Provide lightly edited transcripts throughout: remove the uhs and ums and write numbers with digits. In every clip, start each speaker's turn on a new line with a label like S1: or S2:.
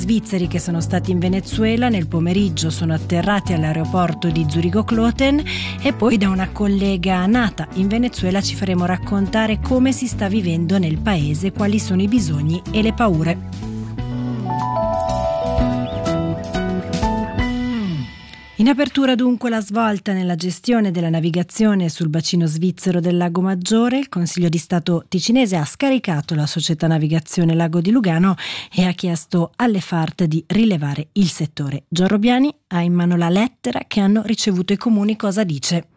S1: svizzeri che sono stati in Venezuela. Nel pomeriggio sono atterrati all'aeroporto di Zurigo-Kloten e poi da una collega nata in Venezuela ci faremo raccontare come si sta vivendo nel paese, quali sono i bisogni e le paure. In apertura dunque la svolta nella gestione della navigazione sul bacino svizzero del Lago Maggiore. Il Consiglio di Stato ticinese ha scaricato la società Navigazione Lago di Lugano e ha chiesto alle FART di rilevare il settore. Giorgio Biani ha in mano la lettera che hanno ricevuto i comuni. Cosa dice?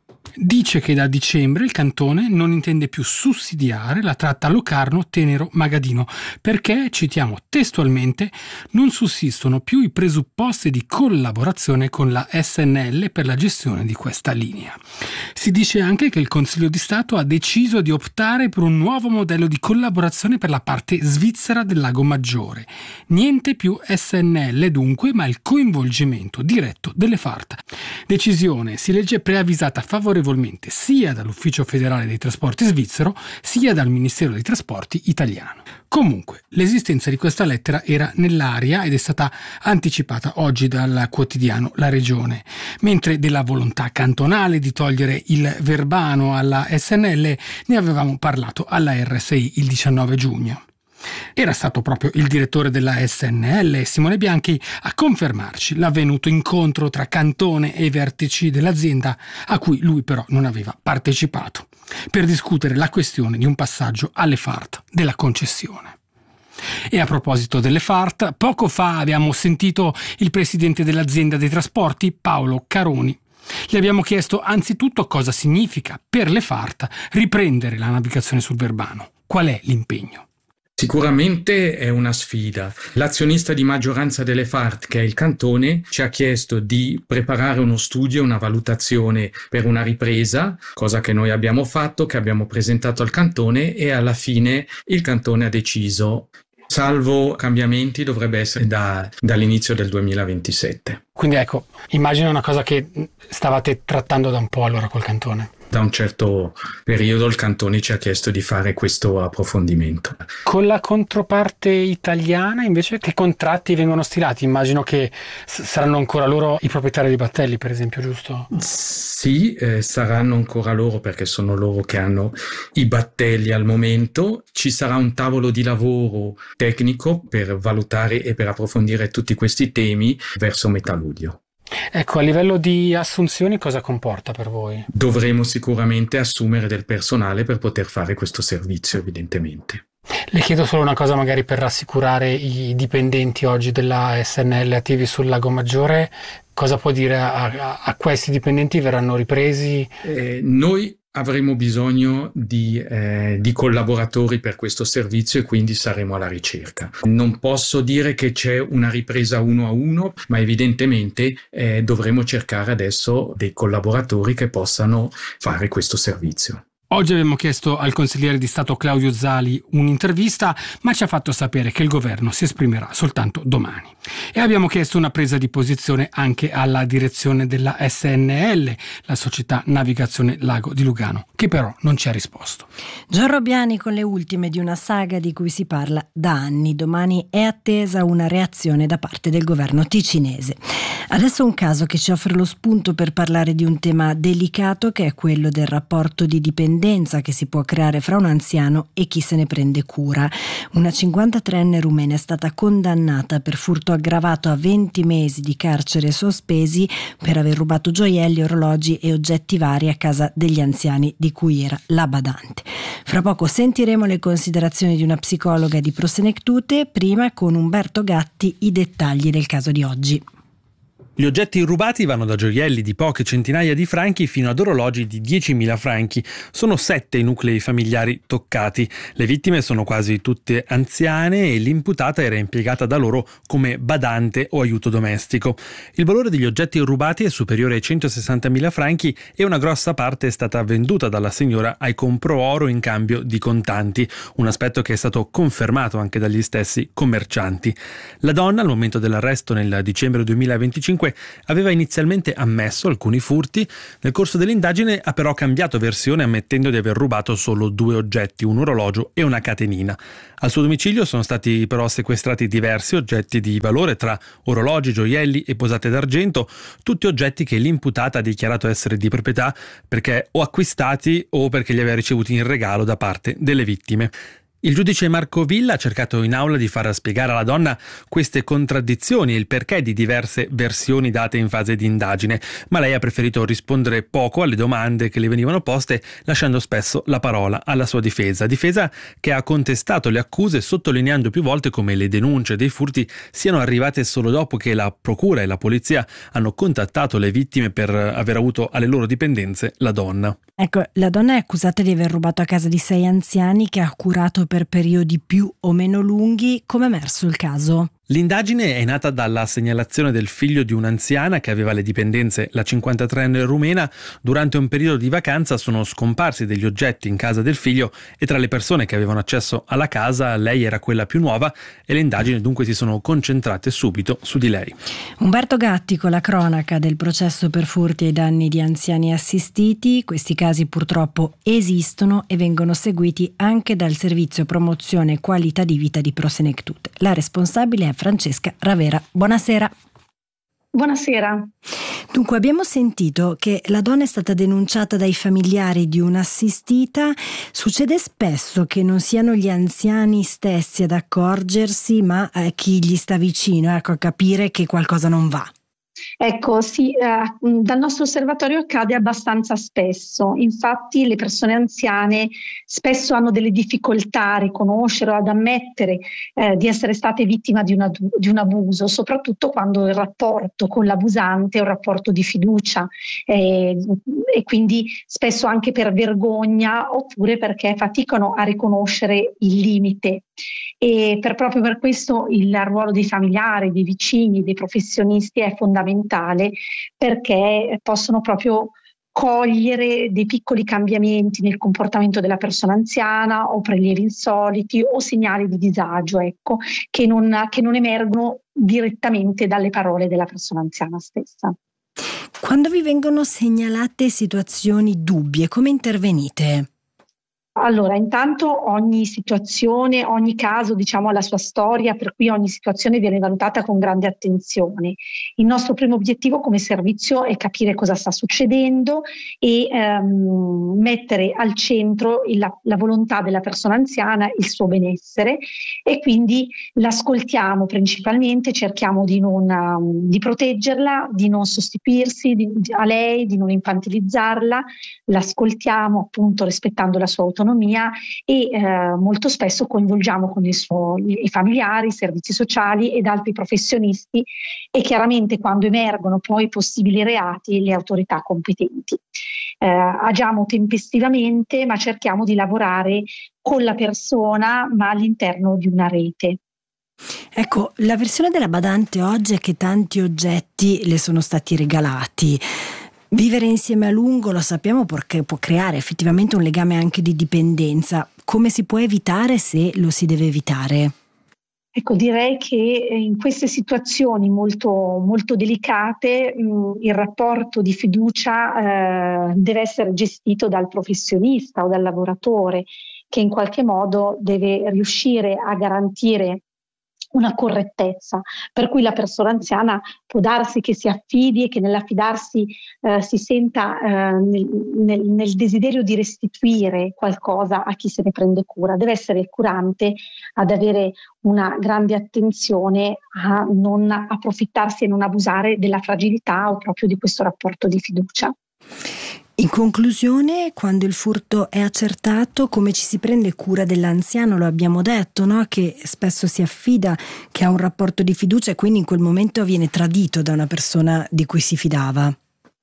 S2: Dice che da dicembre il cantone non intende più sussidiare la tratta Locarno-Tenero-Magadino perché, citiamo testualmente, non sussistono più i presupposti di collaborazione con la SNL per la gestione di questa linea. Si dice anche che il Consiglio di Stato ha deciso di optare per un nuovo modello di collaborazione per la parte svizzera del Lago Maggiore. Niente più SNL dunque, ma il coinvolgimento diretto delle FART. Decisione, si legge, preavvisata favorevolmente sia dall'Ufficio Federale dei Trasporti svizzero sia dal Ministero dei Trasporti italiano. Comunque, l'esistenza di questa lettera era nell'aria ed è stata anticipata oggi dal quotidiano La Regione, mentre della volontà cantonale di togliere il Verbano alla SNL ne avevamo parlato alla RSI il 19 giugno. Era stato proprio il direttore della SNL, Simone Bianchi, a confermarci l'avvenuto incontro tra Cantone e i vertici dell'azienda, a cui lui però non aveva partecipato, per discutere la questione di un passaggio alle FART della concessione. E a proposito delle FART, poco fa abbiamo sentito il presidente dell'azienda dei trasporti, Paolo Caroni. Gli abbiamo chiesto anzitutto cosa significa per le FART riprendere la navigazione sul Verbano. Qual è l'impegno?
S3: Sicuramente è una sfida. L'azionista di maggioranza delle FART, che è il Cantone, ci ha chiesto di preparare uno studio, una valutazione per una ripresa, cosa che noi abbiamo fatto, che abbiamo presentato al Cantone e alla fine il Cantone ha deciso, salvo cambiamenti, dovrebbe essere dall'inizio del 2027.
S2: Quindi ecco, immagino una cosa che stavate trattando da un po' allora col Cantone.
S3: Da un certo periodo il Cantone ci ha chiesto di fare questo approfondimento.
S2: Con la controparte italiana invece che contratti vengono stilati? Immagino che saranno ancora loro i proprietari dei battelli, per esempio, giusto?
S3: Sì, saranno ancora loro perché sono loro che hanno i battelli al momento. Ci sarà un tavolo di lavoro tecnico per valutare e per approfondire tutti questi temi verso metà luglio.
S2: Ecco, a livello di assunzioni cosa comporta per voi?
S3: Dovremo sicuramente assumere del personale per poter fare questo servizio, evidentemente.
S2: Le chiedo solo una cosa magari per rassicurare i dipendenti oggi della SNL attivi sul Lago Maggiore. Cosa può dire a questi dipendenti? Verranno ripresi?
S3: Noi avremo bisogno di collaboratori per questo servizio e quindi saremo alla ricerca. Non posso dire che c'è una ripresa 1 a 1, ma evidentemente dovremo cercare adesso dei collaboratori che possano fare questo servizio.
S2: Oggi abbiamo chiesto al consigliere di Stato Claudio Zali un'intervista, ma ci ha fatto sapere che il governo si esprimerà soltanto domani. E abbiamo chiesto una presa di posizione anche alla direzione della SNL, la società Navigazione Lago di Lugano, che però non ci ha risposto.
S1: Giorgio Biani con le ultime di una saga di cui si parla da anni. Domani è attesa una reazione da parte del governo ticinese. Adesso un caso che ci offre lo spunto per parlare di un tema delicato, che è quello del rapporto di dipendenza che si può creare fra un anziano e chi se ne prende cura. Una 53enne rumena è stata condannata per furto aggravato a 20 mesi di carcere sospesi per aver rubato gioielli, orologi e oggetti vari a casa degli anziani di cui era la badante. Fra poco sentiremo le considerazioni di una psicologa di Prosenectute, prima con Umberto Gatti i dettagli del caso di oggi.
S4: Gli oggetti rubati vanno da gioielli di poche centinaia di franchi fino ad orologi di 10.000 franchi. Sono 7 i nuclei familiari toccati. Le vittime sono quasi tutte anziane e l'imputata era impiegata da loro come badante o aiuto domestico. Il valore degli oggetti rubati è superiore ai 160.000 franchi e una grossa parte è stata venduta dalla signora ai compro-oro in cambio di contanti, un aspetto che è stato confermato anche dagli stessi commercianti. La donna, al momento dell'arresto nel dicembre 2025, 1995 aveva inizialmente ammesso alcuni furti, nel corso dell'indagine ha però cambiato versione ammettendo di aver rubato solo 2 oggetti, un orologio e una catenina. Al suo domicilio sono stati però sequestrati diversi oggetti di valore tra orologi, gioielli e posate d'argento, tutti oggetti che l'imputata ha dichiarato essere di proprietà perché o acquistati o perché li aveva ricevuti in regalo da parte delle vittime. Il giudice Marco Villa ha cercato in aula di far spiegare alla donna queste contraddizioni e il perché di diverse versioni date in fase di indagine, ma lei ha preferito rispondere poco alle domande che le venivano poste, lasciando spesso la parola alla sua difesa che ha contestato le accuse, sottolineando più volte come le denunce dei furti siano arrivate solo dopo che la procura e la polizia hanno contattato le vittime per aver avuto alle loro dipendenze la donna.
S1: Ecco, la donna è accusata di aver rubato a casa di 6 anziani che ha curato per periodi più o meno lunghi. Come è emerso il caso?
S4: L'indagine è nata dalla segnalazione del figlio di un'anziana che aveva le dipendenze, la 53enne rumena. Durante un periodo di vacanza sono scomparsi degli oggetti in casa del figlio e tra le persone che avevano accesso alla casa lei era quella più nuova e le indagini dunque si sono concentrate subito su di lei.
S1: Umberto Gatti con la cronaca del processo per furti ai danni di anziani assistiti. Questi casi purtroppo esistono e vengono seguiti anche dal servizio promozione qualità di vita di Prosenectute. La responsabile è Francesca Ravera. Buonasera.
S5: Buonasera.
S1: Dunque, abbiamo sentito che la donna è stata denunciata dai familiari di un'assistita. Succede spesso che non siano gli anziani stessi ad accorgersi, ma chi gli sta vicino, a capire che qualcosa non va.
S5: Ecco, sì, dal nostro osservatorio accade abbastanza spesso. Infatti le persone anziane spesso hanno delle difficoltà a riconoscere o ad ammettere di essere state vittime di un abuso, soprattutto quando il rapporto con l'abusante è un rapporto di fiducia e quindi spesso anche per vergogna oppure perché faticano a riconoscere il limite. E proprio per questo il ruolo dei familiari, dei vicini, dei professionisti è fondamentale, perché possono proprio cogliere dei piccoli cambiamenti nel comportamento della persona anziana o prelievi insoliti o segnali di disagio, ecco, che non emergono direttamente dalle parole della persona anziana stessa.
S1: Quando vi vengono segnalate situazioni dubbie, come intervenite?
S5: Allora, intanto ogni situazione, ogni caso, ha la sua storia, per cui ogni situazione viene valutata con grande attenzione. Il nostro primo obiettivo come servizio è capire cosa sta succedendo e mettere al centro la volontà della persona anziana, il suo benessere, e quindi l'ascoltiamo principalmente, cerchiamo di proteggerla, di non sostituirsi a lei, di non infantilizzarla, l'ascoltiamo appunto rispettando la sua autonomia e molto spesso coinvolgiamo con i familiari, i servizi sociali ed altri professionisti e chiaramente quando emergono poi possibili reati le autorità competenti. Agiamo tempestivamente ma cerchiamo di lavorare con la persona ma all'interno di una rete.
S1: Ecco, la versione della badante oggi è che tanti oggetti le sono stati regalati. Vivere insieme a lungo, lo sappiamo, perché può creare effettivamente un legame anche di dipendenza. Come si può evitare, se lo si deve evitare?
S5: Ecco, direi che in queste situazioni molto, molto delicate il rapporto di fiducia deve essere gestito dal professionista o dal lavoratore, che in qualche modo deve riuscire a garantire una correttezza, per cui la persona anziana può darsi che si affidi e che nell'affidarsi si senta nel desiderio di restituire qualcosa a chi se ne prende cura. Deve essere il curante ad avere una grande attenzione a non approfittarsi e non abusare della fragilità o proprio di questo rapporto di fiducia.
S1: In conclusione, quando il furto è accertato, come ci si prende cura dell'anziano? Lo abbiamo detto, no? Che spesso si affida, che ha un rapporto di fiducia e quindi in quel momento viene tradito da una persona di cui si fidava.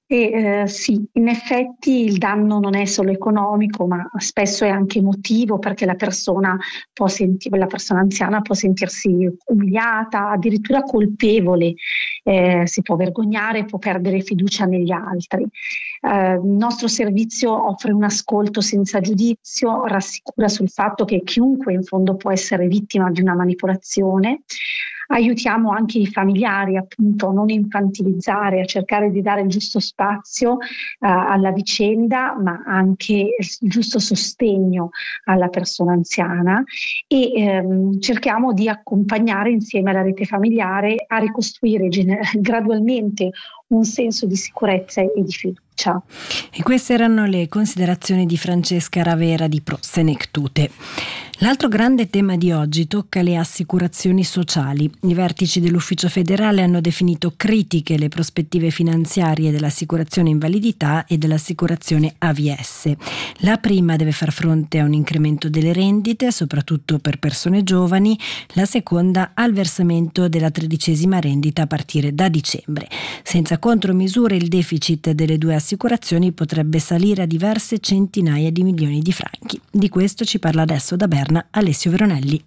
S5: Sì, in effetti il danno non è solo economico, ma spesso è anche emotivo, perché la persona anziana può sentirsi umiliata, addirittura colpevole, si può vergognare, può perdere fiducia negli altri. Il nostro servizio offre un ascolto senza giudizio, rassicura sul fatto che chiunque in fondo può essere vittima di una manipolazione. Aiutiamo anche i familiari appunto a non infantilizzare, a cercare di dare il giusto spazio alla vicenda, ma anche il giusto sostegno alla persona anziana, e cerchiamo di accompagnare insieme alla rete familiare a ricostruire gradualmente un senso di sicurezza e di fiducia.
S1: E queste erano le considerazioni di Francesca Ravera di Pro Senectute. L'altro grande tema di oggi tocca le assicurazioni sociali. I vertici dell'Ufficio federale hanno definito critiche le prospettive finanziarie dell'assicurazione invalidità e dell'assicurazione AVS. La prima deve far fronte a un incremento delle rendite, soprattutto per persone giovani, la seconda al versamento della 13ª rendita a partire da dicembre. Senza contromisure il deficit delle due assicurazioni potrebbe salire a diverse centinaia di milioni di franchi. Di questo ci parla adesso da Berna Alessio Veronelli.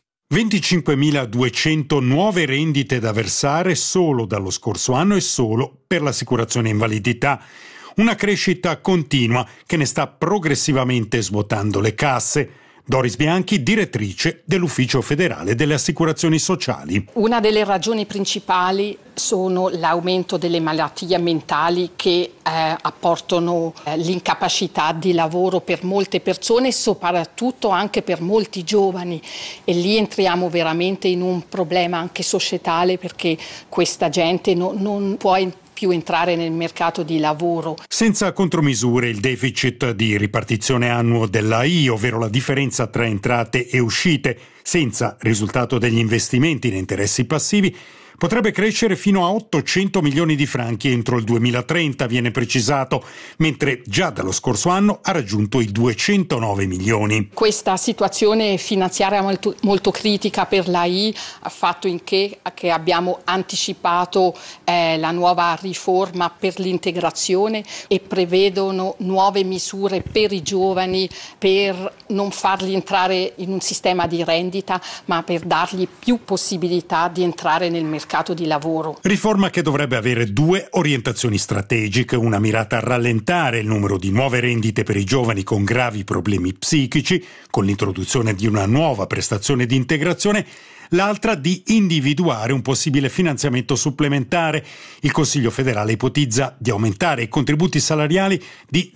S6: 25.200 nuove rendite da versare solo dallo scorso anno e solo per l'assicurazione invalidità. Una crescita continua che ne sta progressivamente svuotando le casse. Doris Bianchi, direttrice dell'Ufficio federale delle assicurazioni sociali.
S7: Una delle ragioni principali sono l'aumento delle malattie mentali che apportano l'incapacità di lavoro per molte persone, soprattutto anche per molti giovani, e lì entriamo veramente in un problema anche societale, perché questa gente non può più entrare nel mercato di lavoro.
S6: Senza contromisure il deficit di ripartizione annuo dell'AI, ovvero la differenza tra entrate e uscite, senza risultato degli investimenti in interessi passivi, potrebbe crescere fino a 800 milioni di franchi entro il 2030, viene precisato, mentre già dallo scorso anno ha raggiunto i 209 milioni.
S7: Questa situazione finanziaria molto critica per l'AI ha fatto in che abbiamo anticipato la nuova riforma per l'integrazione e prevedono nuove misure per i giovani, per non farli entrare in un sistema di rendita, ma per dargli più possibilità di entrare nel mercato di lavoro.
S6: Riforma che dovrebbe avere due orientazioni strategiche, una mirata a rallentare il numero di nuove rendite per i giovani con gravi problemi psichici, con l'introduzione di una nuova prestazione di integrazione, l'altra di individuare un possibile finanziamento supplementare. Il Consiglio federale ipotizza di aumentare i contributi salariali di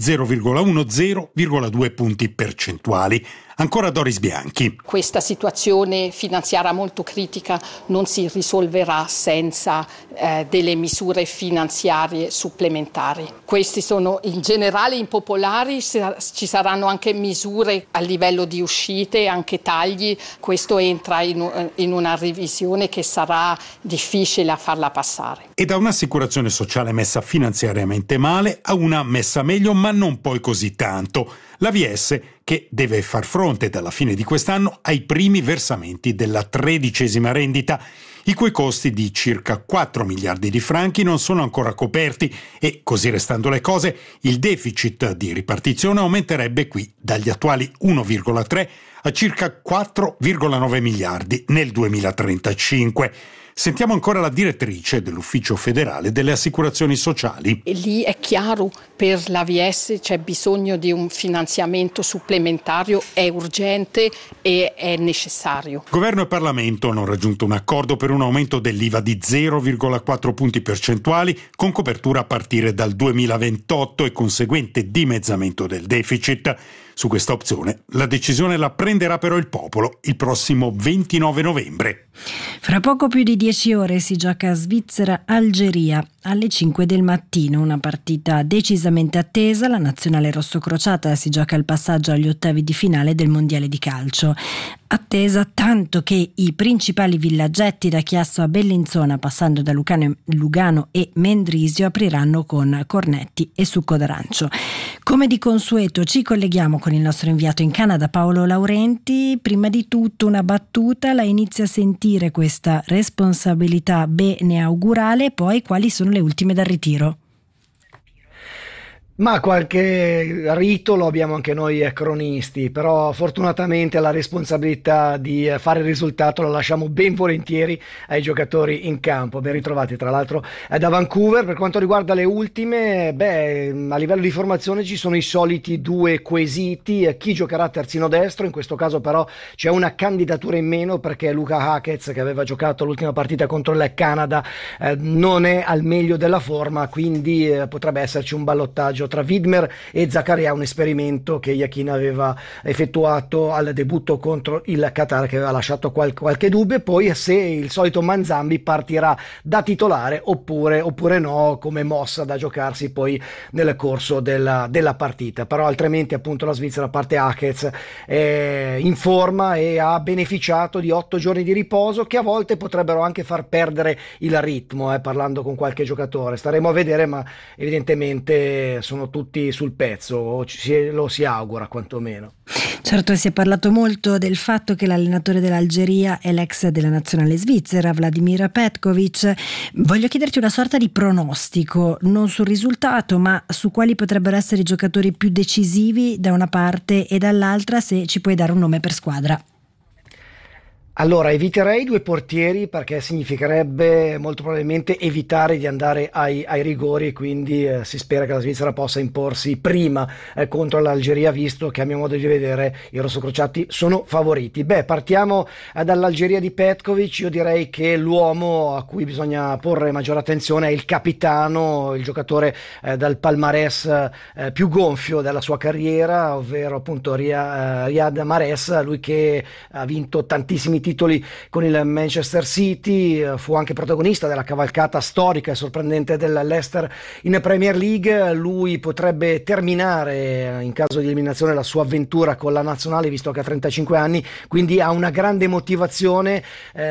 S6: 0,1-0,2 punti percentuali. Ancora Doris Bianchi.
S7: Questa situazione finanziaria molto critica non si risolverà senza delle misure finanziarie supplementari. Questi sono in generale impopolari, ci saranno anche misure a livello di uscite, anche tagli. Questo entra in una revisione che sarà difficile a farla passare.
S6: E da un'assicurazione sociale messa finanziariamente male a una messa meglio, ma non poi così tanto. L'AVS, che deve far fronte dalla fine di quest'anno ai primi versamenti della 13ª rendita, i cui costi di circa 4 miliardi di franchi non sono ancora coperti e, così restando le cose, il deficit di ripartizione aumenterebbe qui dagli attuali 1,3 a circa 4,9 miliardi nel 2035. Sentiamo ancora la direttrice dell'Ufficio federale delle assicurazioni sociali.
S7: E lì è chiaro, per l'AVS c'è bisogno di un finanziamento supplementario, è urgente e è necessario.
S6: Governo e Parlamento hanno raggiunto un accordo per un aumento dell'IVA di 0,4 punti percentuali con copertura a partire dal 2028 e conseguente dimezzamento del deficit. Su questa opzione la decisione la prenderà però il popolo il prossimo 29 novembre.
S1: Fra poco più di 10 ore si gioca Svizzera-Algeria alle 5 del mattino, una partita decisamente attesa. La nazionale rossocrociata si gioca il passaggio agli ottavi di finale del mondiale di calcio. Attesa tanto che i principali villaggetti da Chiasso a Bellinzona, passando da Lugano e Mendrisio, apriranno con cornetti e succo d'arancio. Come di consueto ci colleghiamo con il nostro inviato in Canada Paolo Laurenti. Prima di tutto una battuta, la inizia a sentire questa responsabilità beneaugurale, poi quali sono le ultime dal ritiro?
S8: Ma qualche rito lo abbiamo anche noi cronisti, però fortunatamente la responsabilità di fare il risultato la lasciamo ben volentieri ai giocatori in campo. Ben ritrovati tra l'altro da Vancouver. Per quanto riguarda le ultime, a livello di formazione ci sono i soliti due quesiti: chi giocherà terzino destro. In questo caso però c'è una candidatura in meno, perché Luca Hackett, che aveva giocato l'ultima partita contro il Canada, non è al meglio della forma, quindi potrebbe esserci un ballottaggio tra Widmer e Zakaria, un esperimento che Iachina aveva effettuato al debutto contro il Qatar, che aveva lasciato qualche dubbio, e poi se il solito Manzambi partirà da titolare oppure no, come mossa da giocarsi poi nel corso della partita. Però altrimenti appunto la Svizzera, a parte Hackett, è in forma e ha beneficiato di 8 giorni di riposo, che a volte potrebbero anche far perdere il ritmo, parlando con qualche giocatore. Staremo a vedere, ma evidentemente sono tutti sul pezzo, o lo si augura quantomeno.
S1: Certo, si è parlato molto del fatto che l'allenatore dell'Algeria è l'ex della nazionale svizzera, Vladimir Petkovic. Voglio chiederti una sorta di pronostico, non sul risultato, ma su quali potrebbero essere i giocatori più decisivi da una parte e dall'altra, se ci puoi dare un nome per squadra.
S8: Allora, eviterei 2 portieri, perché significherebbe molto probabilmente evitare di andare ai rigori, quindi si spera che la Svizzera possa imporsi prima contro l'Algeria, visto che a mio modo di vedere i rossocrociati sono favoriti. Partiamo dall'Algeria di Petkovic. Io direi che l'uomo a cui bisogna porre maggiore attenzione è il capitano, il giocatore dal palmarès più gonfio della sua carriera, ovvero appunto Riyad Mahrez, lui che ha vinto tantissimi titoli con il Manchester City, fu anche protagonista della cavalcata storica e sorprendente dell'Leicester in Premier League. Lui potrebbe terminare, in caso di eliminazione, la sua avventura con la nazionale, visto che ha 35 anni, quindi ha una grande motivazione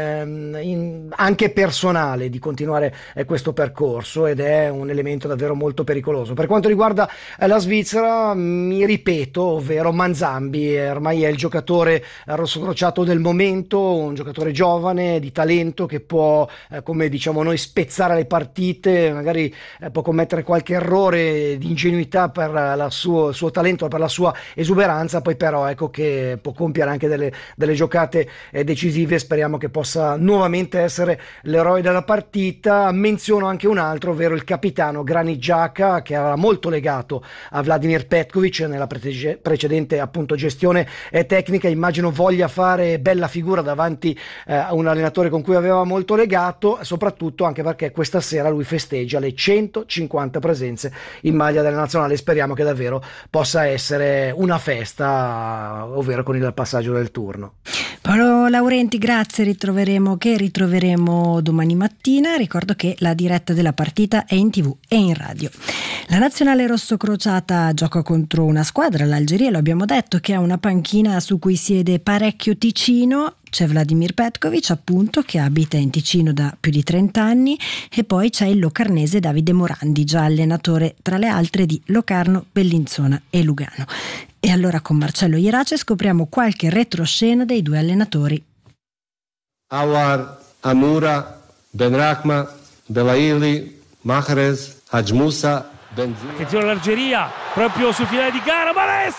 S8: anche personale di continuare questo percorso, ed è un elemento davvero molto pericoloso. Per quanto riguarda la Svizzera, mi ripeto, ovvero Manzambi ormai è il giocatore rossocrociato del momento, un giocatore giovane, di talento, che può, come diciamo noi, spezzare le partite, magari può commettere qualche errore di ingenuità per il suo talento, per la sua esuberanza, poi però ecco che può compiere anche delle giocate decisive. Speriamo che possa nuovamente essere l'eroe della partita. Menziono anche un altro, ovvero il capitano Granit Xhaka, che era molto legato a Vladimir Petkovic nella precedente appunto gestione tecnica. Immagino voglia fare bella figura davanti a un allenatore con cui aveva molto legato, soprattutto anche perché questa sera lui festeggia le 150 presenze in maglia della nazionale. Speriamo che davvero possa essere una festa, ovvero con il passaggio del turno.
S1: Paolo Laurenti, grazie, ritroveremo domani mattina. Ricordo che la diretta della partita è in TV e in radio. La nazionale rossocrociata gioca contro una squadra, l'Algeria, lo abbiamo detto, che ha una panchina su cui siede parecchio Ticino. C'è Vladimir Petkovic, appunto, che abita in Ticino da più di 30 anni, e poi c'è il locarnese Davide Morandi, già allenatore tra le altre di Locarno, Bellinzona e Lugano. E allora con Marcello Ierace scopriamo qualche retroscena dei due allenatori.
S9: Awar, Amoura, Benrahma, Belaili, Mahrez, Hadj Moussa, Benzia.
S10: Attenzione all'Algeria, proprio sul finale di gara, Mahrez,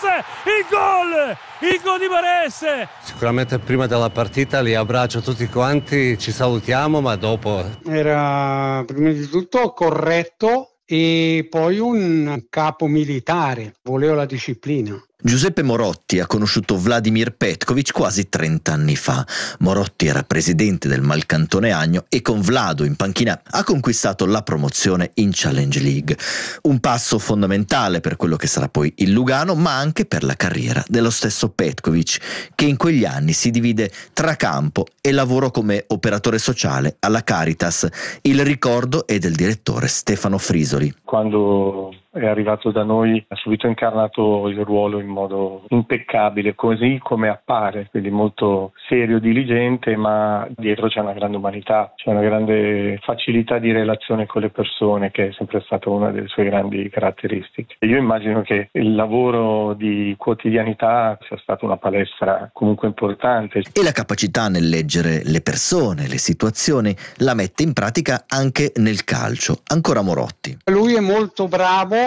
S10: il gol di Mahrez.
S9: Sicuramente prima della partita li abbraccio tutti quanti, ci salutiamo, ma dopo.
S11: Era prima di tutto corretto e poi un capo militare, voleva la disciplina.
S12: Giuseppe Morotti ha conosciuto Vladimir Petkovic quasi 30 anni fa. Morotti era presidente del Malcantone Agno e con Vlado in panchina ha conquistato la promozione in Challenge League. Un passo fondamentale per quello che sarà poi il Lugano, ma anche per la carriera dello stesso Petkovic, che in quegli anni si divide tra campo e lavoro come operatore sociale alla Caritas. Il ricordo è del direttore Stefano Frisoli.
S13: Quando è arrivato da noi ha subito incarnato il ruolo in modo impeccabile, così come appare, quindi molto serio, diligente, ma dietro c'è una grande umanità, c'è una grande facilità di relazione con le persone, che è sempre stata una delle sue grandi caratteristiche. Io immagino che il lavoro di quotidianità sia stata una palestra comunque importante.
S12: E la capacità nel leggere le persone, le situazioni, la mette in pratica anche nel calcio. Ancora Morotti.
S11: Lui è molto bravo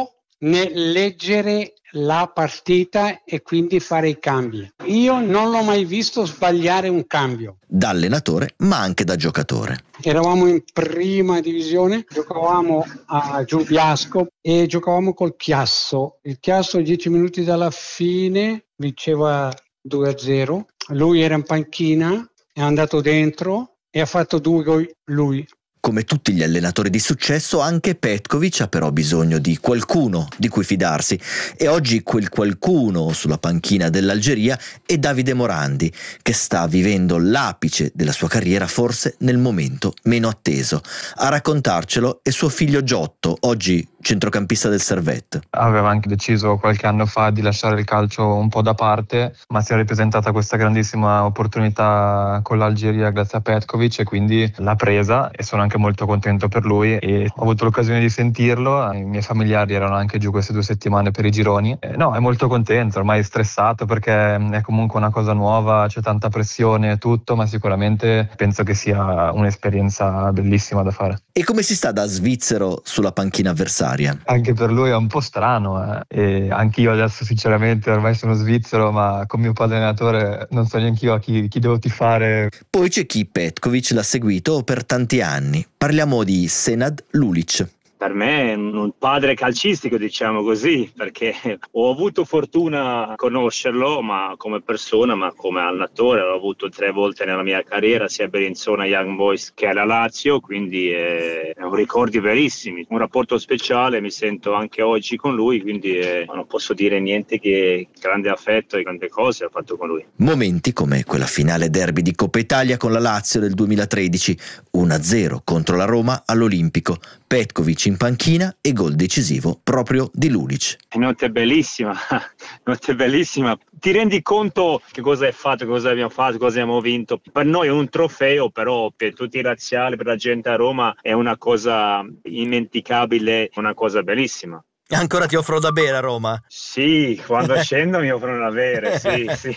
S11: nel leggere la partita e quindi fare i cambi. Io non l'ho mai visto sbagliare un cambio.
S12: Da allenatore, ma anche da giocatore.
S11: Eravamo in prima divisione, giocavamo a Giubiasco e giocavamo col Chiasso. Il Chiasso 10 minuti dalla fine vinceva 2-0. Lui era in panchina, è andato dentro e ha fatto 2 gol lui.
S12: Come tutti gli allenatori di successo, anche Petković ha però bisogno di qualcuno di cui fidarsi, e oggi quel qualcuno sulla panchina dell'Algeria è Davide Morandi, che sta vivendo l'apice della sua carriera forse nel momento meno atteso. A raccontarcelo è suo figlio Giotto, oggi centrocampista del Servette.
S14: Aveva anche deciso qualche anno fa di lasciare il calcio un po' da parte, ma si è ripresentata questa grandissima opportunità con l'Algeria grazie a Petković e quindi l'ha presa, e sono anche molto contento per lui, e ho avuto l'occasione di sentirlo. I miei familiari erano anche giù queste 2 settimane per i gironi. No, è molto contento, ormai è stressato perché è comunque una cosa nuova, c'è tanta pressione e tutto, ma sicuramente penso che sia un'esperienza bellissima da fare.
S12: E come si sta da svizzero sulla panchina avversaria?
S14: Anche per lui è un po' strano, e anche io adesso sinceramente ormai sono svizzero, ma con mio padre allenatore non so neanche io a chi devo tifare.
S12: Poi c'è chi Petković l'ha seguito per tanti anni. Parliamo di Senad Lulic.
S15: Per me è un padre calcistico, diciamo così, perché ho avuto fortuna a conoscerlo, ma come persona, ma come allenatore. L'ho avuto 3 volte nella mia carriera, sia a Bellinzona Young Boys che alla Lazio, quindi è un ricordi verissimi, un rapporto speciale, mi sento anche oggi con lui, quindi non posso dire niente che grande affetto e grandi cose ha fatto con lui.
S12: Momenti come quella finale derby di Coppa Italia con la Lazio del 2013, 1-0 contro la Roma all'Olimpico, Petković in panchina e gol decisivo proprio di Lulic.
S15: Notte bellissima, notte bellissima. Ti rendi conto che cosa hai fatto, cosa abbiamo fatto, cosa abbiamo vinto? Per noi è un trofeo, però per tutti i razziali, per la gente a Roma è una cosa indimenticabile, una cosa bellissima.
S12: Ancora ti offrono da bere a Roma?
S15: Sì, quando scendo mi offrono da bere, sì.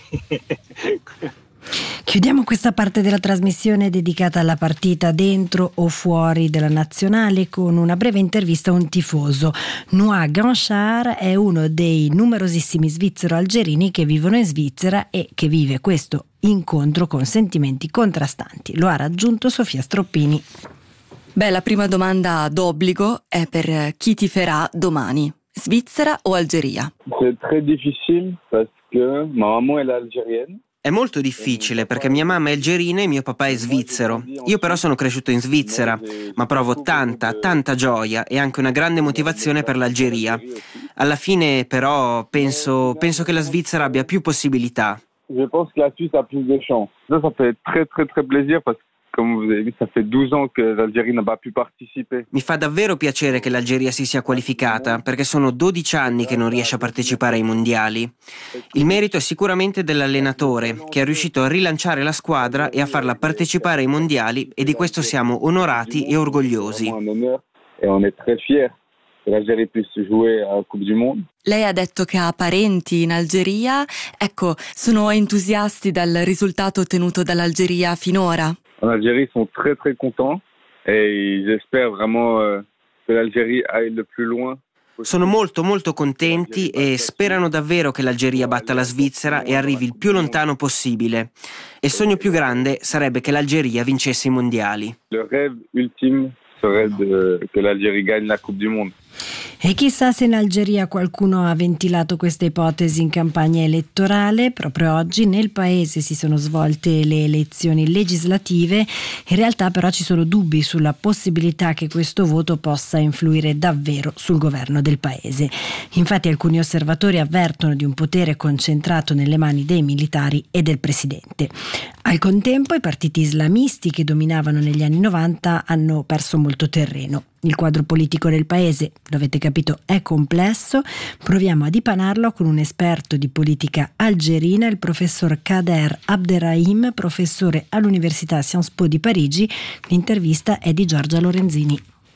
S1: Chiudiamo questa parte della trasmissione dedicata alla partita dentro o fuori della nazionale con una breve intervista a un tifoso. Noah Ganchard è uno dei numerosissimi svizzero-algerini che vivono in Svizzera e che vive questo incontro con sentimenti contrastanti. Lo ha raggiunto Sofia Stroppini.
S16: La prima domanda d'obbligo è per chi tiferà domani, Svizzera o Algeria?
S17: C'est très difficile parce que ma maman est algérienne.
S18: È molto difficile perché mia mamma è algerina e mio papà è svizzero. Io però sono cresciuto in Svizzera, ma provo tanta gioia e anche una grande motivazione per l'Algeria. Alla fine però penso che la Svizzera abbia più possibilità.
S17: Je pense que la Suisse a plus de chance. Ça fait très plaisir parce que comme vous avez vu, ça fait 12 ans que l'Algérie n'a pas pu participer.
S18: Mi fa davvero piacere che l'Algeria si sia qualificata, perché sono 12 anni che non riesce a partecipare ai mondiali. Il merito è sicuramente dell'allenatore, che è riuscito a rilanciare la squadra e a farla partecipare ai mondiali, e di questo siamo onorati e orgogliosi.
S17: E on est très fiers che l'Algeria puisse jouer alla Coupe du Monde.
S16: Lei ha detto che ha parenti in Algeria. Ecco, sono entusiasti dal risultato ottenuto dall'Algeria finora?
S17: En Algérie, ils sont très contents et ils espèrent vraiment que l'Algérie aille le plus loin.
S18: Sono molto contenti e sperano davvero che l'Algeria batta la Svizzera e arrivi il più lontano possibile. E il sogno più grande sarebbe che l'Algeria vincesse i mondiali.
S17: Le rêve ultime serait que l'Algérie gagne la Coupe du Monde.
S1: E chissà se in Algeria qualcuno ha ventilato questa ipotesi in campagna elettorale. Proprio oggi nel paese si sono svolte le elezioni legislative. In realtà però ci sono dubbi sulla possibilità che questo voto possa influire davvero sul governo del paese. Infatti alcuni osservatori avvertono di un potere concentrato nelle mani dei militari e del presidente. Al contempo i partiti islamisti che dominavano negli anni 90 hanno perso molto terreno. Il quadro politico del paese, lo avete capito, è complesso. Proviamo a dipanarlo con un esperto di politica algerina, il professor Kader Abderrahim, professore all'Università Sciences Po di Parigi. L'intervista è di Giorgia Lorenzini.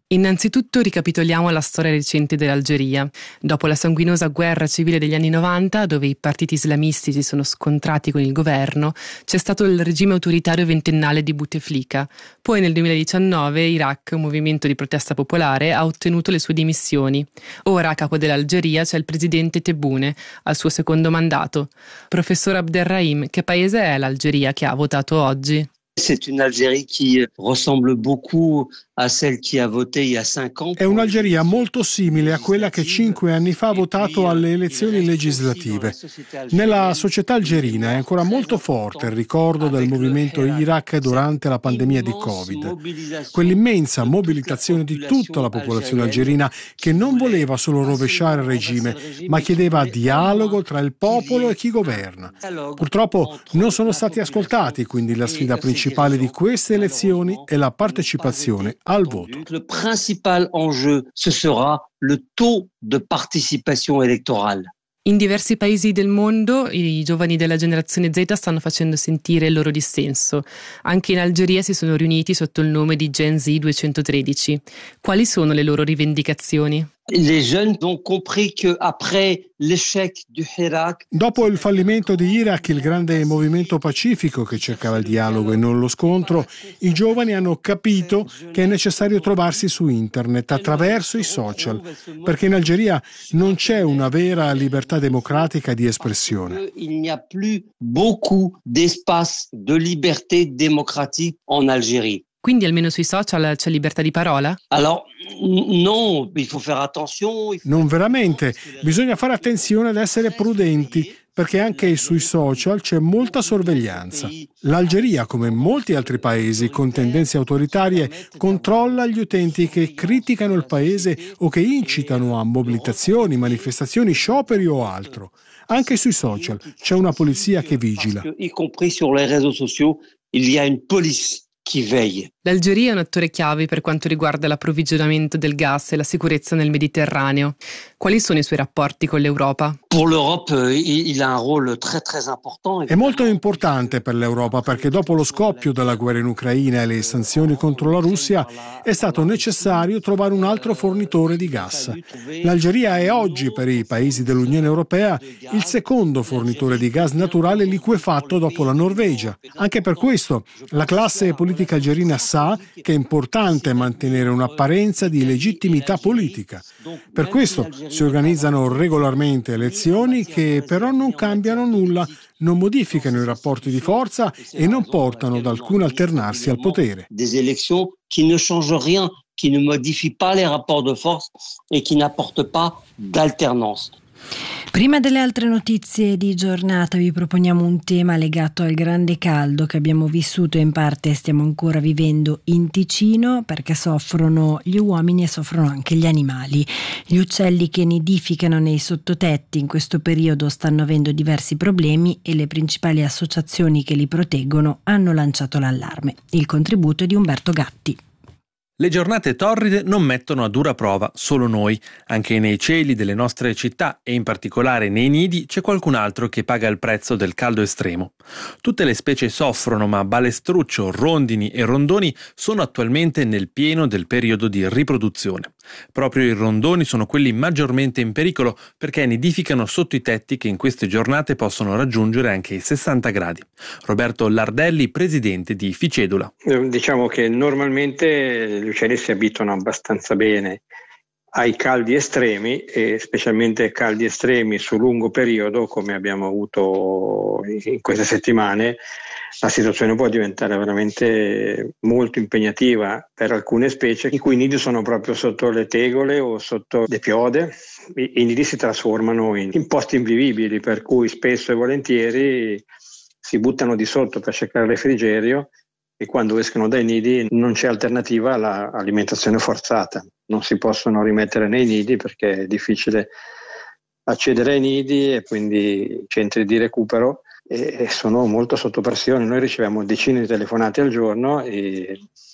S19: Innanzitutto ricapitoliamo la storia recente dell'Algeria. Dopo la sanguinosa guerra civile degli anni 90, dove i partiti islamisti si sono scontrati con il governo, c'è stato il regime autoritario ventennale di Bouteflika. Poi nel 2019 Iraq, un movimento di protesta popolare, ha ottenuto le sue dimissioni. Ora a capo dell'Algeria c'è il presidente Tebboune, al suo secondo mandato. Professor Abderrahim, che paese è l'Algeria che ha votato oggi?
S20: C'est une Algérie qui ressemble beaucoup à celle qui a voté il y a 5 ans.
S21: È un'Algeria molto simile a quella che 5 anni fa ha votato alle elezioni legislative. Nella società algerina è ancora molto forte il ricordo del movimento Iraq durante la pandemia di Covid. Quell'immensa mobilitazione di tutta la popolazione algerina che non voleva solo rovesciare il regime, ma chiedeva dialogo tra il popolo e chi governa. Purtroppo non sono stati ascoltati, quindi la sfida principale di queste elezioni è la partecipazione al voto.
S20: Le principal enjeu, ce sera le taux de participation électorale.
S19: In diversi paesi del mondo i giovani della generazione Z stanno facendo sentire il loro dissenso. Anche in Algeria si sono riuniti sotto il nome di Gen Z 213. Quali sono le loro rivendicazioni?
S20: Les jeunes ont compris que après l'échec du Hirak.
S21: Dopo il fallimento di Iraq, il grande movimento pacifico che cercava il dialogo e non lo scontro, i giovani hanno capito che è necessario trovarsi su internet attraverso i social, perché in Algeria non c'è una vera libertà democratica di espressione.
S20: Il n'y a plus beaucoup d'espace de liberté démocratique en Algérie.
S19: Quindi almeno sui social c'è libertà di parola?
S20: Alors, non, il faut faire attention.
S21: Non veramente, bisogna fare attenzione ad essere prudenti, perché anche sui social c'è molta sorveglianza. L'Algeria, come molti altri paesi con tendenze autoritarie, controlla gli utenti che criticano il paese o che incitano a mobilitazioni, manifestazioni, scioperi o altro. Anche sui social c'è una polizia che vigila.
S20: Y compris sur les réseaux sociaux, il y a une police qui veille.
S19: L'Algeria è un attore chiave per quanto riguarda l'approvvigionamento del gas e la sicurezza nel Mediterraneo. Quali sono i suoi rapporti con l'Europa?
S20: Pour l'Europe, il a un rôle très très important.
S21: È molto importante per l'Europa perché dopo lo scoppio della guerra in Ucraina e le sanzioni contro la Russia è stato necessario trovare un altro fornitore di gas. L'Algeria è oggi per i paesi dell'Unione Europea il secondo fornitore di gas naturale liquefatto dopo la Norvegia. Anche per questo la classe politica algerina sa che è importante mantenere un'apparenza di legittimità politica. Per questo si organizzano regolarmente elezioni che però non cambiano nulla, non modificano i rapporti di forza e non portano ad alcun alternarsi al potere.
S20: Des élections qui ne changent rien, qui ne modifient pas les rapports de force et qui n'apportent pas d'alternance.
S1: Prima delle altre notizie di giornata vi proponiamo un tema legato al grande caldo che abbiamo vissuto e in parte stiamo ancora vivendo in Ticino, perché soffrono gli uomini e soffrono anche gli animali. Gli uccelli che nidificano nei sottotetti in questo periodo stanno avendo diversi problemi e le principali associazioni che li proteggono hanno lanciato l'allarme. Il contributo è di Umberto Gatti.
S4: Le giornate torride non mettono a dura prova solo noi. Anche nei cieli delle nostre città e in particolare nei nidi c'è qualcun altro che paga il prezzo del caldo estremo. Tutte le specie soffrono, ma balestruccio, rondini e rondoni sono attualmente nel pieno del periodo di riproduzione. Proprio i rondoni sono quelli maggiormente in pericolo perché nidificano sotto i tetti che in queste giornate possono raggiungere anche i 60 gradi. Roberto Lardelli, presidente di Ficedula.
S22: Diciamo che normalmente gli uccelli si abituano abbastanza bene ai caldi estremi e specialmente caldi estremi su lungo periodo come abbiamo avuto in queste settimane. La situazione può diventare veramente molto impegnativa per alcune specie i cui nidi sono proprio sotto le tegole o sotto le piode. I nidi si trasformano in posti invivibili, per cui spesso e volentieri si buttano di sotto per cercare refrigerio e quando escono dai nidi non c'è alternativa all'alimentazione forzata. Non si possono rimettere nei nidi perché è difficile accedere ai nidi e quindi centri di recupero e sono molto sotto pressione. Noi riceviamo decine di telefonate al giorno e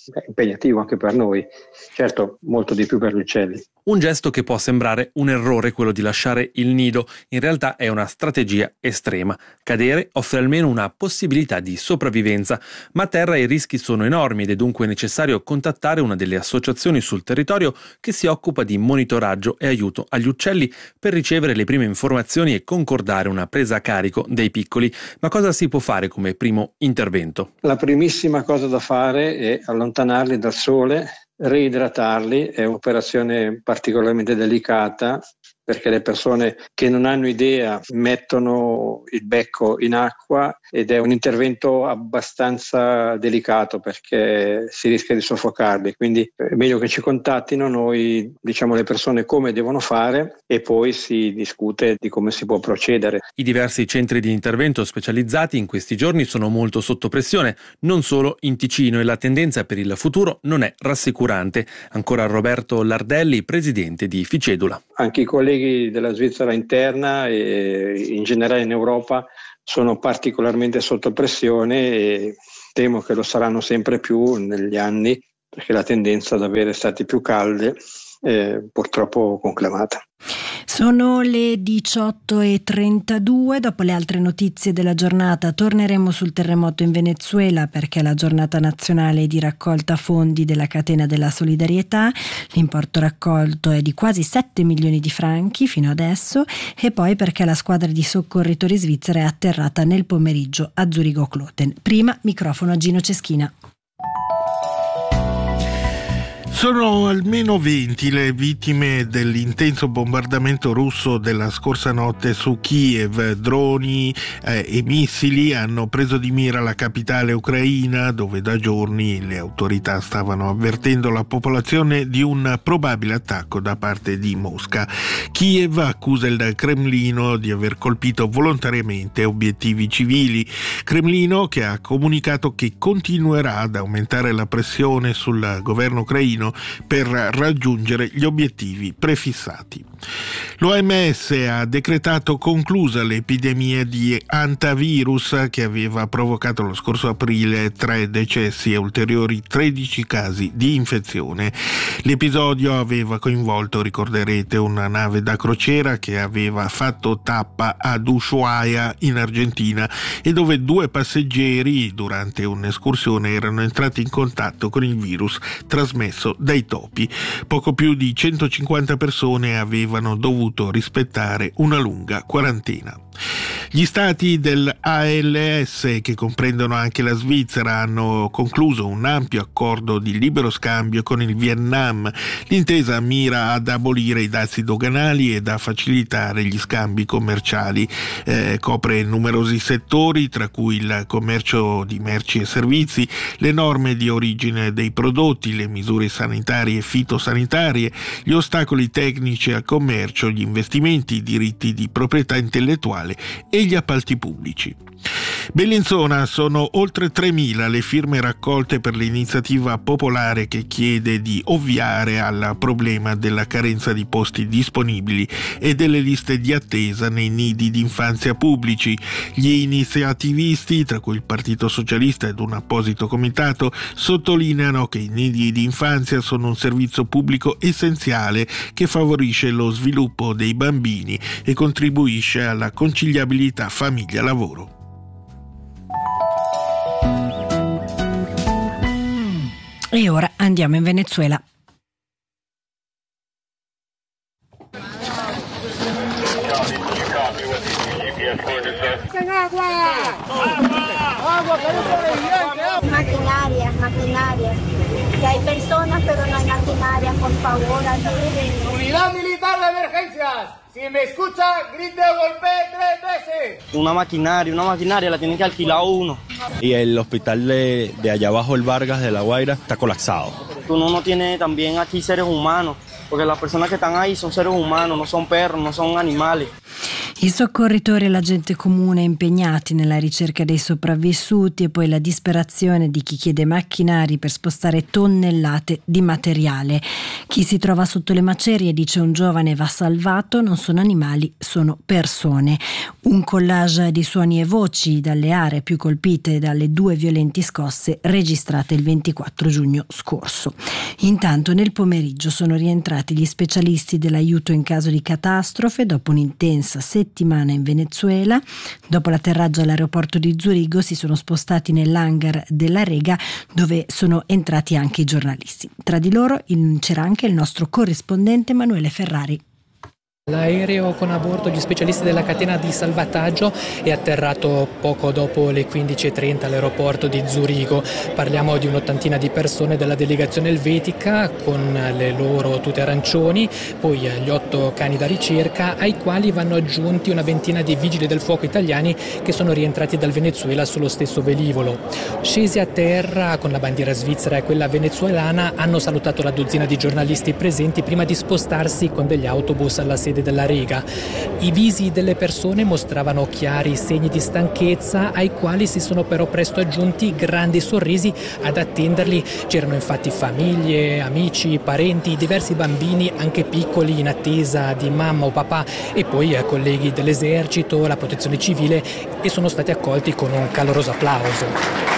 S22: è impegnativo anche per noi, certo molto di più per gli uccelli.
S4: Un gesto che può sembrare un errore, quello di lasciare il nido, in realtà è una strategia estrema. Cadere offre almeno una possibilità di sopravvivenza, ma a terra i rischi sono enormi ed è dunque necessario contattare una delle associazioni sul territorio che si occupa di monitoraggio e aiuto agli uccelli per ricevere le prime informazioni e concordare una presa a carico dei piccoli. Ma cosa si può fare come primo intervento?
S22: La primissima cosa da fare è allontanarli dal sole, reidratarli, è un'operazione particolarmente delicata perché le persone che non hanno idea mettono il becco in acqua ed è un intervento abbastanza delicato perché si rischia di soffocarli, quindi è meglio che ci contattino, noi diciamo alle persone come devono fare e poi si discute di come si può procedere.
S4: I diversi centri di intervento specializzati in questi giorni sono molto sotto pressione, non solo in Ticino, e la tendenza per il futuro non è rassicurante. Ancora Roberto Lardelli, presidente di Ficedula.
S22: Anche i colleghi della Svizzera interna e in generale in Europa sono particolarmente sotto pressione e temo che lo saranno sempre più negli anni perché la tendenza ad avere estati più calde è purtroppo conclamata.
S1: Sono le 18:32, dopo le altre notizie della giornata torneremo sul terremoto in Venezuela perché è la giornata nazionale di raccolta fondi della catena della solidarietà, l'importo raccolto è di quasi 7 milioni di franchi fino adesso e poi perché la squadra di soccorritori svizzera è atterrata nel pomeriggio a Zurigo-Kloten. Prima microfono a Gino Ceschina.
S2: Sono almeno 20 le vittime dell'intenso bombardamento russo della scorsa notte su Kiev. Droni e missili hanno preso di mira la capitale ucraina, dove da giorni le autorità stavano avvertendo la popolazione di un probabile attacco da parte di Mosca. Kiev accusa il Cremlino di aver colpito volontariamente obiettivi civili. Cremlino che ha comunicato che continuerà ad aumentare la pressione sul governo ucraino per raggiungere gli obiettivi prefissati. L'OMS ha decretato conclusa l'epidemia di hantavirus che aveva provocato lo scorso aprile 3 decessi e ulteriori 13 casi di infezione. L'episodio aveva coinvolto, ricorderete, una nave da crociera che aveva fatto tappa ad Ushuaia in Argentina e dove 2 passeggeri durante un'escursione erano entrati in contatto con il virus trasmesso dai topi. Poco più di 150 persone avevano dovuto rispettare una lunga quarantena. Gli stati dell'ALS, che comprendono anche la Svizzera, hanno concluso un ampio accordo di libero scambio con il Vietnam. L'intesa mira ad abolire i dazi doganali ed a facilitare gli scambi commerciali. Copre numerosi settori, tra cui il commercio di merci e servizi, le norme di origine dei prodotti, le misure sanitarie e fitosanitarie, gli ostacoli tecnici al commercio, gli investimenti, i diritti di proprietà intellettuale e gli appalti pubblici. Bellinzona, sono oltre 3.000 le firme raccolte per l'iniziativa popolare che chiede di ovviare al problema della carenza di posti disponibili e delle liste di attesa nei nidi d'infanzia pubblici. Gli iniziativisti, tra cui il Partito Socialista ed un apposito comitato, sottolineano che i nidi d'infanzia sono un servizio pubblico essenziale che favorisce lo sviluppo dei bambini e contribuisce alla conciliabilità famiglia-lavoro.
S1: E ora andiamo in Venezuela.
S3: Maquinaria. Que hay personas pero no hay maquinaria, por favor, ayúdennos.
S23: Unidad militar de emergencias. Si me escucha, grite o golpee 3 veces.
S24: Una maquinaria la tiene que alquilar uno.
S25: Y el hospital de allá abajo, el Vargas de La Guaira, está colapsado.
S24: Uno no tiene también aquí seres humanos, porque las personas que están ahí son seres humanos, no son perros, no son animales.
S1: I soccorritori e la gente comune impegnati nella ricerca dei sopravvissuti e poi la disperazione di chi chiede macchinari per spostare tonnellate di materiale. Chi si trova sotto le macerie, dice un giovane, va salvato, non sono animali, sono persone. Un collage di suoni e voci dalle aree più colpite dalle 2 violenti scosse registrate il 24 giugno scorso. Intanto nel pomeriggio sono rientrati gli specialisti dell'aiuto in caso di catastrofe dopo un'intensa settimana in Venezuela. Dopo l'atterraggio all'aeroporto di Zurigo si sono spostati nell'hangar della Rega, dove sono entrati anche i giornalisti. Tra di loro c'era anche il nostro corrispondente Emanuele Ferrari.
S5: L'aereo con a bordo gli specialisti della catena di salvataggio è atterrato poco dopo le 15:30 all'aeroporto di Zurigo. Parliamo di un'ottantina di persone della delegazione elvetica con le loro tute arancioni, poi gli 8 cani da ricerca, ai quali vanno aggiunti una ventina di vigili del fuoco italiani che sono rientrati dal Venezuela sullo stesso velivolo. Scesi a terra con la bandiera svizzera e quella venezuelana, hanno salutato la dozzina di giornalisti presenti prima di spostarsi con degli autobus alla sede della Rega. I visi delle persone mostravano chiari segni di stanchezza, ai quali si sono però presto aggiunti grandi sorrisi ad attenderli. C'erano infatti famiglie, amici, parenti, diversi bambini anche piccoli in attesa di mamma o papà, e poi colleghi dell'esercito, la protezione civile, e sono stati accolti con un caloroso applauso.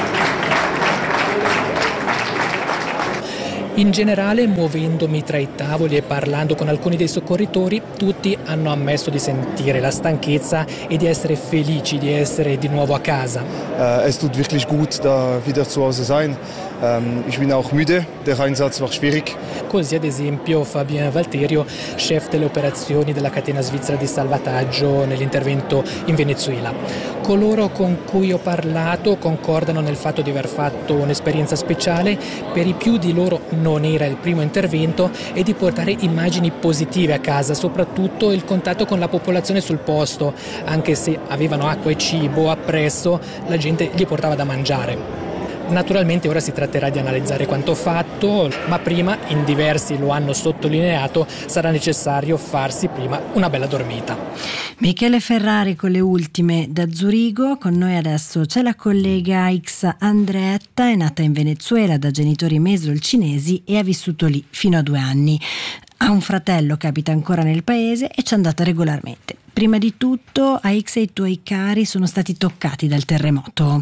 S5: In generale, muovendomi tra i tavoli e parlando con alcuni dei soccorritori, tutti hanno ammesso di sentire la stanchezza e di essere felici di essere di nuovo a casa.
S6: Es tut wirklich gut, da wieder zu Hause sein. Ich bin auch müde, der Einsatz war schwierig.
S5: Così ad esempio Fabien Valterio, chef delle operazioni della catena svizzera di salvataggio nell'intervento in Venezuela. Coloro con cui ho parlato concordano nel fatto di aver fatto un'esperienza speciale. Per i più di loro non era il primo intervento, e di portare immagini positive a casa, soprattutto il contatto con la popolazione sul posto. Anche se avevano acqua e cibo appresso, la gente gli portava da mangiare. Naturalmente ora si tratterà di analizzare quanto fatto, ma prima, in diversi lo hanno sottolineato, sarà necessario farsi prima una bella dormita.
S1: Michele Ferrari con le ultime da Zurigo. Con noi adesso c'è la collega X Andreetta, è nata in Venezuela da genitori mesol-cinesi e ha vissuto lì fino a 2 anni. Ha un fratello che abita ancora nel paese e ci è andata regolarmente. Prima di tutto, AX e i tuoi cari sono stati toccati dal terremoto?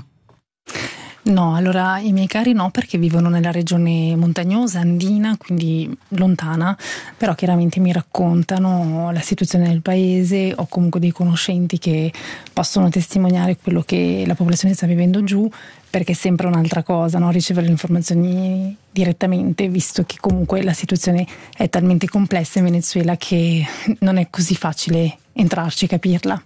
S7: No, allora i miei cari no, perché vivono nella regione montagnosa, andina, quindi lontana, però chiaramente mi raccontano la situazione del paese. Ho comunque dei conoscenti che possono testimoniare quello che la popolazione sta vivendo giù, perché è sempre un'altra cosa, no? Ricevere le informazioni direttamente, visto che comunque la situazione è talmente complessa in Venezuela che non è così facile entrarci e capirla.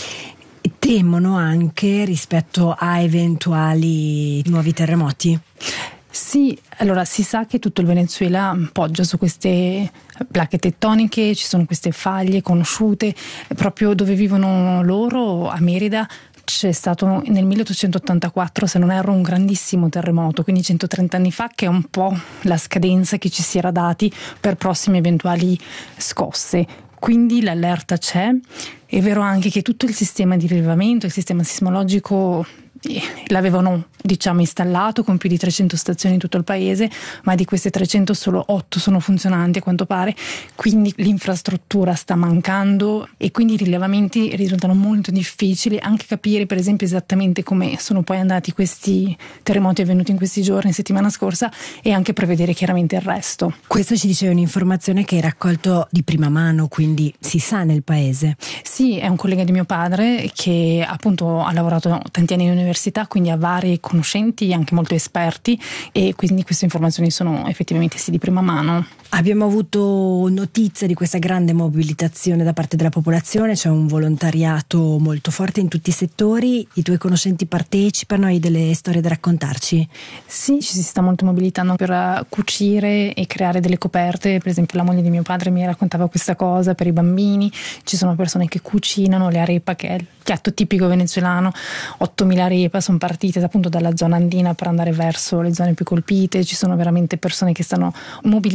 S1: Temono anche rispetto a eventuali nuovi terremoti?
S7: Sì, allora si sa che tutto il Venezuela poggia su queste placche tettoniche, ci sono queste faglie conosciute, proprio dove vivono loro, a Merida. C'è stato nel 1884, se non erro, un grandissimo terremoto, quindi 130 anni fa, che è un po' la scadenza che ci si era dati per prossime eventuali scosse. Quindi l'allerta c'è. È vero anche che tutto il sistema di rilevamento, il sistema sismologico l'avevano installato con più di 300 stazioni in tutto il paese, ma di queste 300 solo 8 sono funzionanti a quanto pare, quindi l'infrastruttura sta mancando e quindi i rilevamenti risultano molto difficili, anche capire per esempio esattamente come sono poi andati questi terremoti avvenuti in questi giorni, settimana scorsa, e anche prevedere chiaramente il resto.
S1: Questo ci dice un'informazione che hai raccolto di prima mano, quindi si sa nel paese.
S7: Sì, è un collega di mio padre che appunto ha lavorato tanti anni in università, quindi ha vari conoscenti, anche molto esperti, e quindi queste informazioni sono effettivamente sì di prima mano.
S1: Abbiamo avuto notizia di questa grande mobilitazione da parte della popolazione, c'è un volontariato molto forte in tutti i settori. I tuoi conoscenti partecipano? Hai delle storie da raccontarci?
S7: Sì, ci si sta molto mobilitando per cucire e creare delle coperte. Per esempio la moglie di mio padre mi raccontava questa cosa per i bambini. Ci sono persone che cucinano le arepa, che è il piatto tipico venezuelano. 8.000 arepa sono partite appunto dalla zona andina per andare verso le zone più colpite. Ci sono veramente persone che stanno mobilitandosi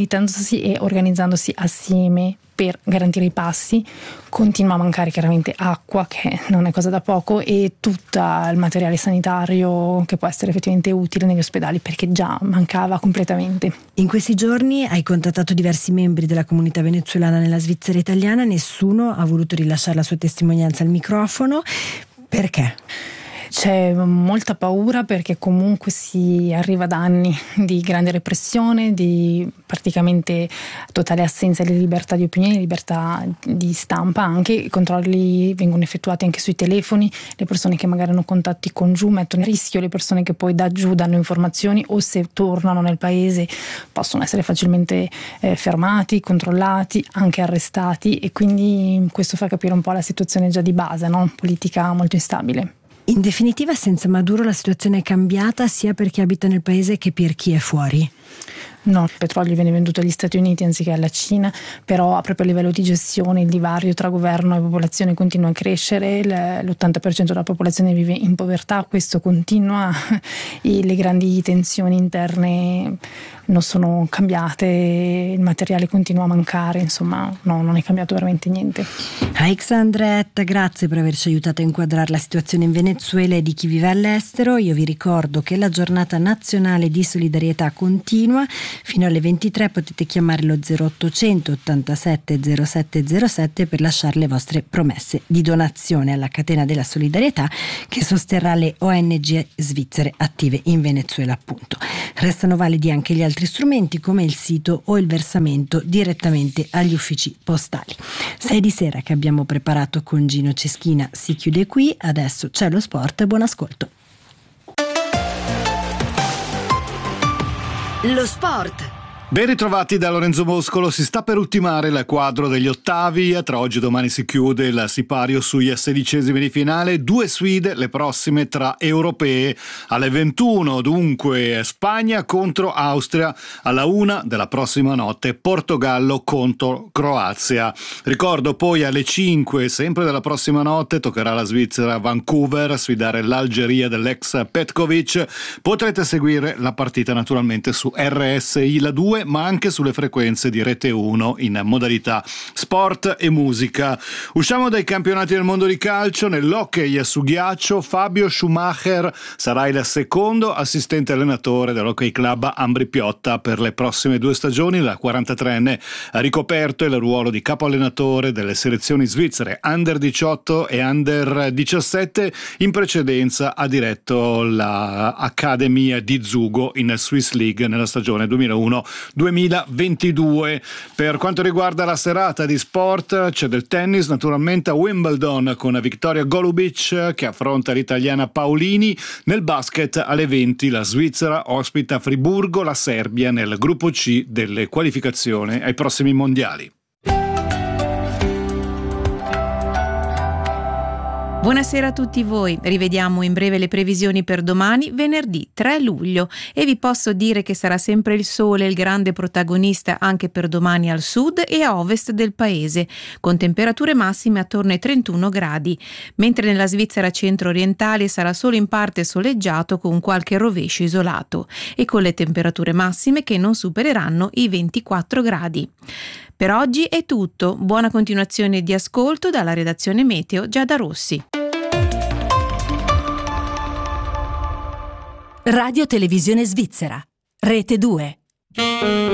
S7: aiutandosi e organizzandosi assieme per garantire i passi. Continua a mancare chiaramente acqua, che non è cosa da poco, e tutto il materiale sanitario che può essere effettivamente utile negli ospedali, perché già mancava completamente.
S1: In questi giorni hai contattato diversi membri della comunità venezuelana nella Svizzera italiana, nessuno ha voluto rilasciare la sua testimonianza al microfono. Perché?
S7: C'è molta paura, perché comunque si arriva da anni di grande repressione, di praticamente totale assenza di libertà di opinione, libertà di stampa anche. I controlli vengono effettuati anche sui telefoni, le persone che magari hanno contatti con giù mettono a rischio le persone che poi da giù danno informazioni, o se tornano nel paese possono essere facilmente fermati, controllati, anche arrestati, e quindi questo fa capire un po' la situazione già di base, no? Politica molto instabile.
S1: In definitiva, senza Maduro la situazione è cambiata sia per chi abita nel paese che per chi è fuori?
S7: No, il petrolio viene venduto agli Stati Uniti anziché alla Cina, però proprio a livello di gestione il divario tra governo e popolazione continua a crescere, l'80% della popolazione vive in povertà, questo continua, e le grandi tensioni interne non sono cambiate, il materiale continua a mancare, insomma no, non è cambiato veramente niente.
S1: Aixa Andretta, grazie per averci aiutato a inquadrare la situazione in Venezuela e di chi vive all'estero. Io vi ricordo che la giornata nazionale di solidarietà continua. Fino alle 23 potete chiamare lo 0800 87 07 07 per lasciare le vostre promesse di donazione alla catena della solidarietà che sosterrà le ONG svizzere attive in Venezuela, appunto. Restano validi anche gli altri strumenti come il sito o il versamento direttamente agli uffici postali. 6 di sera che abbiamo preparato con Gino Ceschina si chiude qui, adesso c'è lo sport, buon ascolto.
S8: Lo sport.
S9: Ben ritrovati da Lorenzo Moscolo. Si sta per ultimare il quadro degli ottavi. Tra oggi e domani si chiude il sipario sui 16esimi di finale. 2 sfide, le prossime tra europee alle 21. Dunque Spagna contro Austria, alla 1 della prossima notte Portogallo contro Croazia. Ricordo poi alle 5, sempre della prossima notte, toccherà alla Svizzera a Vancouver sfidare l'Algeria dell'ex Petkovic. Potrete seguire la partita naturalmente su RSI la 2, ma anche sulle frequenze di Rete 1 in modalità sport e musica. Usciamo dai campionati del mondo di calcio. Nell'hockey su ghiaccio Fabio Schumacher sarà il secondo assistente allenatore dell'Hockey Club Ambri Piotta per le prossime 2 stagioni. La 43enne ha ricoperto il ruolo di capo allenatore delle selezioni svizzere Under 18 e Under 17. In precedenza ha diretto la Academy di Zugo in Swiss League nella stagione 2001-2022. Per quanto riguarda la serata di sport, c'è del tennis naturalmente a Wimbledon con Victoria Golubic che affronta l'italiana Paolini. Nel basket alle 20 la Svizzera ospita Friburgo, la Serbia nel gruppo C delle qualificazioni ai prossimi mondiali.
S10: Buonasera a tutti voi, rivediamo in breve le previsioni per domani, venerdì 3 luglio, e vi posso dire che sarà sempre il sole il grande protagonista anche per domani al sud e a ovest del paese, con temperature massime attorno ai 31 gradi, mentre nella Svizzera centro-orientale sarà solo in parte soleggiato con qualche rovescio isolato e con le temperature massime che non supereranno i 24 gradi. Per oggi è tutto, buona continuazione di ascolto dalla redazione Meteo Giada Rossi.
S8: Radio Televisione Svizzera, Rete 2.